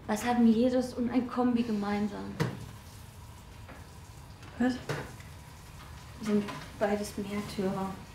Was haben Jesus und ein Kombi gemeinsam? Was? Sind beides Märtyrer.